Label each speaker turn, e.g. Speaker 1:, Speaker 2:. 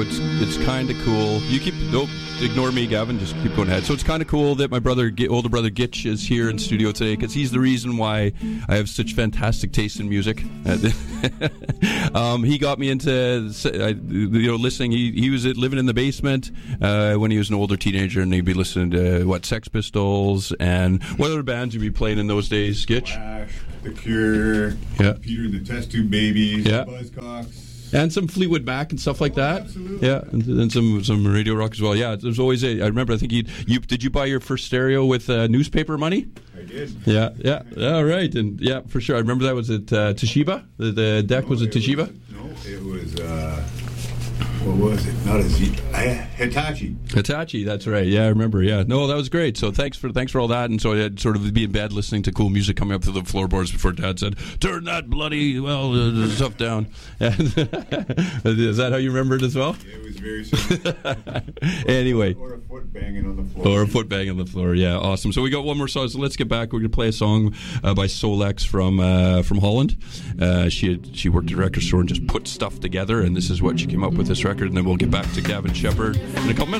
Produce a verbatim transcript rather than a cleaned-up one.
Speaker 1: it's it's kind of cool. You keep don't ignore me, Gavin. Just keep going ahead. So it's kind of cool that my brother, older brother Gitch, is here in studio today because he's the reason why I have such fantastic taste in music. um, he got me into you know listening. He he was living in the basement uh, when he was an older teenager, and he'd be listening to what Sex Pistols and what other bands you'd be playing in those days, Gitch?
Speaker 2: Flash, The Cure,
Speaker 1: yeah.
Speaker 2: Peter and the Test Tube Babies,
Speaker 1: yeah.
Speaker 2: Buzzcocks.
Speaker 1: And some Fleetwood Mac and stuff like
Speaker 2: oh,
Speaker 1: that.
Speaker 2: Absolutely.
Speaker 1: Yeah, and, and some some radio rock as well. Yeah, there's always a. I remember. I think you you did you buy your first stereo with uh, newspaper money?
Speaker 2: I did.
Speaker 1: Yeah, yeah, all right, and yeah, for sure. I remember that was at uh, Toshiba. The, the deck
Speaker 2: no,
Speaker 1: was at Toshiba.
Speaker 2: Was, no, it was. Uh, what was it? Not a Z. I, Hitachi.
Speaker 1: Hitachi. That's right. Yeah, I remember. Yeah. No, that was great. So thanks for thanks for all that. And so I'd sort of be in bed listening to cool music coming up through the floorboards before Dad said, "Turn that bloody well uh, stuff down." Is that how you remember it as well?
Speaker 2: Yeah, it was very similar.
Speaker 1: Anyway.
Speaker 2: Or a foot banging on the floor.
Speaker 1: Or a foot banging on the floor. Yeah, awesome. So we got one more song. So let's get back. We're going to play a song uh, by Solex from uh, from Holland. Uh, she had, she worked at a record store and just put stuff together, and this is what she came up with, this record. And then we'll get back to Gavin Shepherd in a couple minutes.